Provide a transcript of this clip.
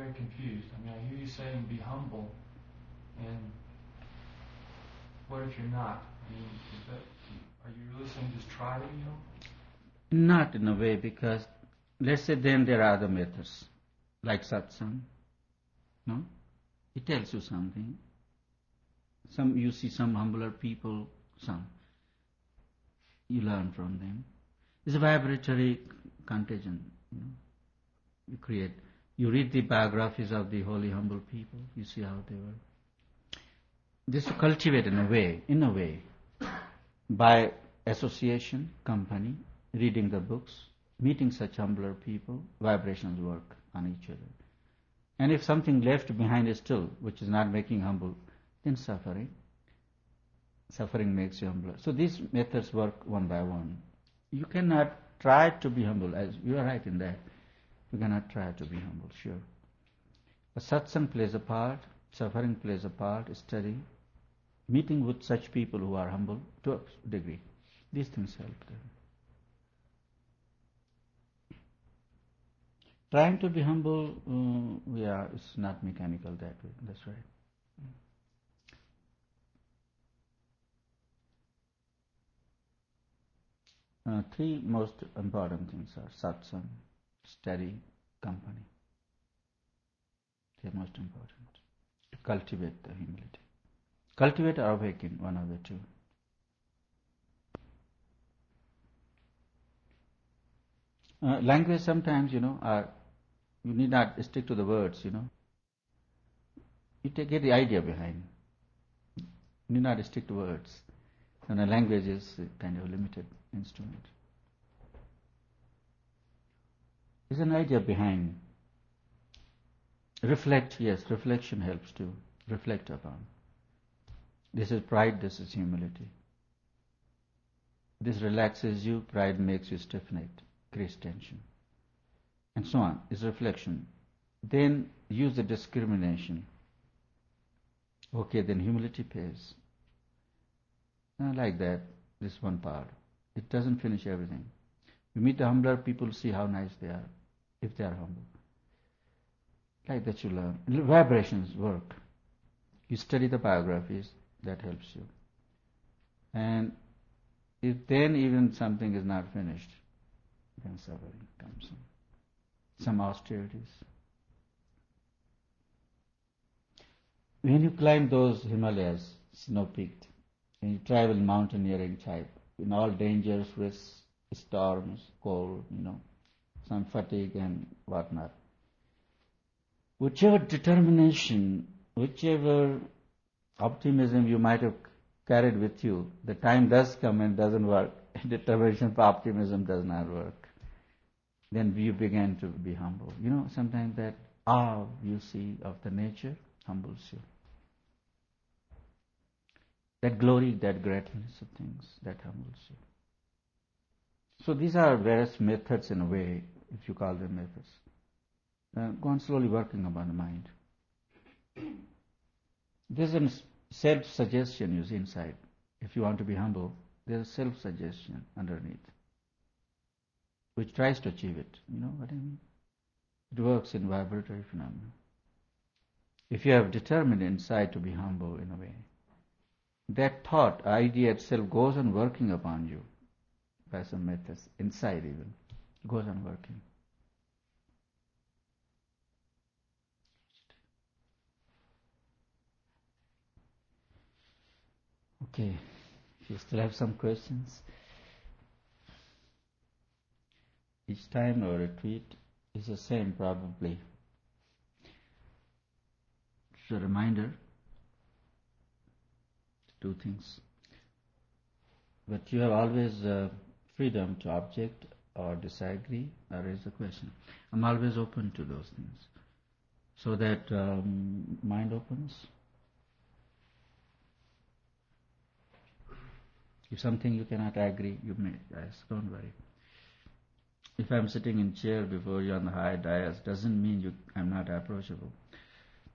very confused. I mean, I hear you saying be humble, and what if you're not? I mean, are you really saying just try to be humble? Not in a way, because let's say then there are other methods, like satsang. No? It tells you something. You see some humbler people, you learn from them. It's a vibratory contagion. You read the biographies of the holy humble people, you see how they were. This to cultivate in a way, by association, company, reading the books, meeting such humbler people, vibrations work on each other. And if something left behind is still, which is not making humble, then suffering. Suffering makes you humble. So these methods work one by one. You cannot try to be humble, as you are right in that. You cannot try to be humble, sure. But satsang plays a part, suffering plays a part, study, meeting with such people who are humble to a degree. These things help them. Trying to be humble, it's not mechanical that way. That's right. Three most important things are satsang, study, company. They are most important to cultivate the humility. Cultivate or awaken, one of the two. Language sometimes, you need not stick to the words, You get the idea behind. You need not stick to words. And a language is a kind of limited instrument. There's an idea behind. Reflect, yes, reflection helps to reflect upon. This is pride, this is humility. This relaxes you, pride makes you stiff-necked, creates tension. And so on, is reflection. Then use the discrimination. Okay, then humility pays. Like that, this one part. It doesn't finish everything. You meet the humbler people, see how nice they are, if they are humble. Like that you learn. Vibrations work. You study the biographies, that helps you. And if then even something is not finished, then suffering comes in. Some austerities. When you climb those Himalayas, snow-peaked, and you travel mountaineering type, in all dangers, risks, storms, cold, some fatigue and whatnot. Whichever determination, whichever optimism you might have carried with you, the time does come and doesn't work. Determination for optimism does not work. Then you begin to be humble. Sometimes that awe you see of the nature humbles you. That glory, that greatness of things, that humbles you. So these are various methods in a way, if you call them methods. Go on slowly working upon the mind. There's a self-suggestion you see inside. If you want to be humble, there's a self-suggestion underneath, which tries to achieve it. You know what I mean? It works in vibratory phenomena. If you have determined inside to be humble in a way, that thought, idea itself goes on working upon you by some methods, inside even, goes on working. Okay, if you still have some questions. Each time our retreat is the same probably. It's a reminder. Two things. But you have always freedom to object or disagree or raise a question. I'm always open to those things. So that mind opens. If something you cannot agree, you may ask, don't worry. If I'm sitting in chair before you on the high dais, doesn't mean I'm not approachable.